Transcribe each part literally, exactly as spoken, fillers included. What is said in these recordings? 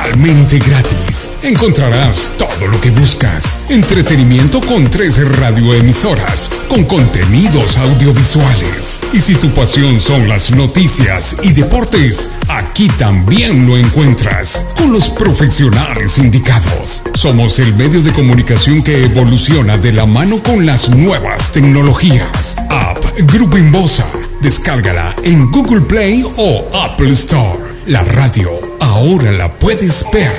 totalmente gratis. Encontrarás todo lo que buscas. Entretenimiento con trece radioemisoras, con contenidos audiovisuales. Y si tu pasión son las noticias y deportes, aquí también lo encuentras, con los profesionales indicados. Somos el medio de comunicación que evoluciona de la mano con las nuevas tecnologías. App Grupo Inbosa. Descárgala en Google Play o Apple Store. La radio ahora la puedes ver.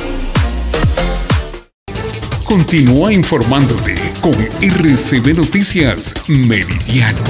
Continúa informándote con R C B Noticias Meridiano.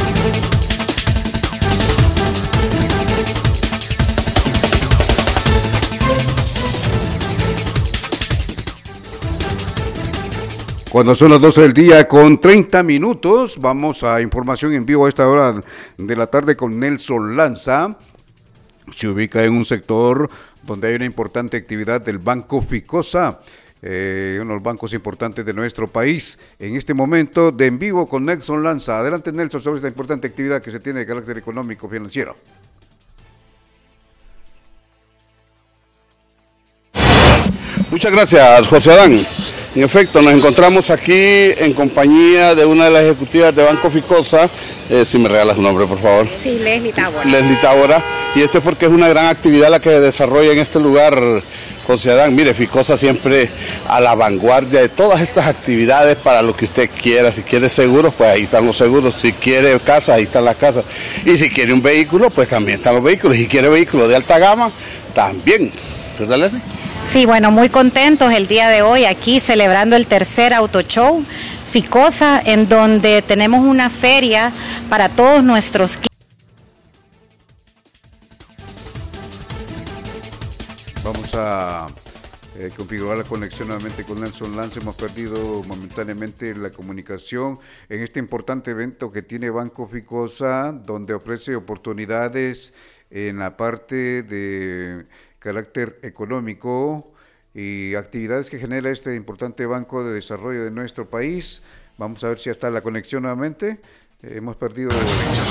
Cuando son las doce del día con treinta minutos, vamos a información en vivo a esta hora de la tarde con Nelson Lanza. Se ubica en un sector donde hay una importante actividad del Banco Ficosa, eh, uno de los bancos importantes de nuestro país. En este momento de en vivo con Nelson Lanza. Adelante, Nelson, sobre esta importante actividad que se tiene de carácter económico financiero. Muchas gracias, José Adán. En efecto, nos encontramos aquí en compañía de una de las ejecutivas de Banco Ficosa. Eh, si me regalas su nombre, por favor. Sí, Leslie Tábora. Leslie Tábora. Y esto es porque es una gran actividad la que se desarrolla en este lugar, José Adán. Mire, Ficosa siempre a la vanguardia de todas estas actividades para lo que usted quiera. Si quiere seguros, pues ahí están los seguros. Si quiere casa, ahí están las casas. Y si quiere un vehículo, pues también están los vehículos. Y si quiere vehículos de alta gama, también. ¿Verdad, Leslie? Sí, bueno, muy contentos el día de hoy aquí celebrando el tercer Auto Show Ficosa, en donde tenemos una feria para todos nuestros clientes. Vamos a eh, configurar la conexión nuevamente con Nelson Lanza. Hemos perdido momentáneamente la comunicación en este importante evento que tiene Banco Ficosa, donde ofrece oportunidades en la parte de carácter económico y actividades que genera este importante banco de desarrollo de nuestro país. Vamos a ver si ya está la conexión nuevamente. Eh, hemos perdido la,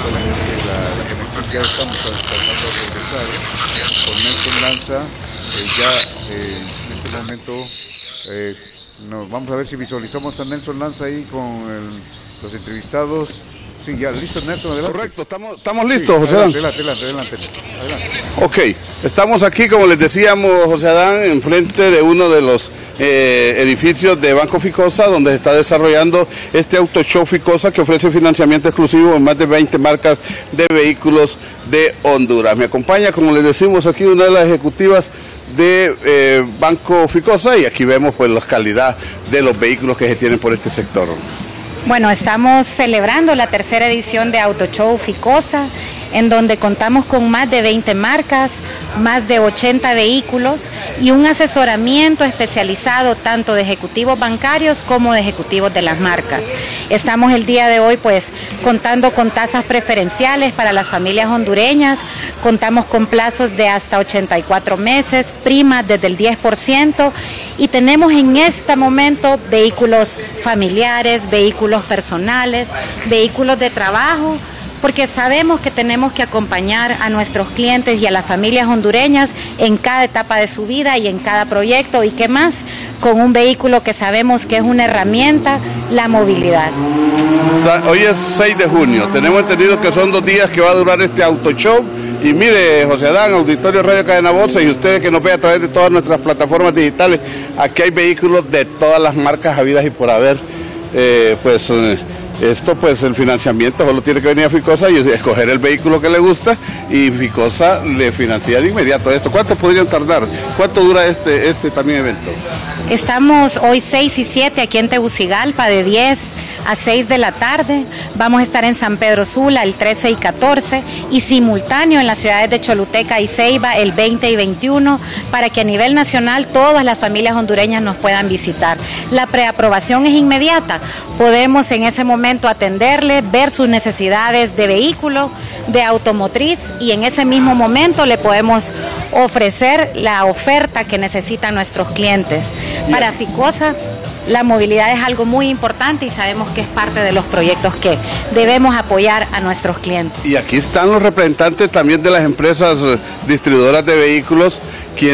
la conexión, ya estamos tratando de regresar con Nelson Lanza. Eh, ya eh, en este momento eh, nos vamos a ver si visualizamos a Nelson Lanza ahí con el, los entrevistados. Sí, ya, listo, Nelson, adelante. Correcto, estamos, estamos listos, sí, José adelante, Adán. Adelante, adelante, adelante, adelante. Ok, estamos aquí, como les decíamos, José Adán, enfrente de uno de los eh, edificios de Banco Ficosa, donde se está desarrollando este Auto Show Ficosa, que ofrece financiamiento exclusivo en más de veinte marcas de vehículos de Honduras. Me acompaña, como les decimos aquí, una de las ejecutivas de eh, Banco Ficosa, y aquí vemos pues la calidad de los vehículos que se tienen por este sector. Bueno, estamos celebrando la tercera edición de Auto Show Ficosa, en donde contamos con más de veinte marcas, más de ochenta vehículos y un asesoramiento especializado tanto de ejecutivos bancarios como de ejecutivos de las marcas. Estamos el día de hoy pues contando con tasas preferenciales para las familias hondureñas, contamos con plazos de hasta ochenta y cuatro meses, primas desde el diez por ciento y tenemos en este momento vehículos familiares, vehículos personales, vehículos de trabajo, porque sabemos que tenemos que acompañar a nuestros clientes y a las familias hondureñas en cada etapa de su vida y en cada proyecto, y qué más con un vehículo que sabemos que es una herramienta, la movilidad. Hoy es seis de junio, tenemos entendido que son dos días que va a durar este Auto Show, y mire, José Adán, Auditorio Radio Cadena Bolsa, y ustedes que nos ven a través de todas nuestras plataformas digitales, aquí hay vehículos de todas las marcas habidas y por haber, eh, pues... Eh, Esto pues el financiamiento solo tiene que venir a Ficosa y escoger el vehículo que le gusta, y Ficosa le financia de inmediato esto. ¿Cuánto podrían tardar? ¿Cuánto dura este, este también evento? Estamos hoy seis y siete aquí en Tegucigalpa de diez a seis de la tarde. Vamos a estar en San Pedro Sula el trece y catorce y simultáneo en las ciudades de Choluteca y Ceiba el veinte y veintiuno, para que a nivel nacional todas las familias hondureñas nos puedan visitar. La preaprobación es inmediata. Podemos en ese momento atenderle, ver sus necesidades de vehículo, de automotriz, y en ese mismo momento le podemos ofrecer la oferta que necesitan nuestros clientes. Para Ficosa, la movilidad es algo muy importante y sabemos que es parte de los proyectos que debemos apoyar a nuestros clientes. Y aquí están los representantes también de las empresas distribuidoras de vehículos, quienes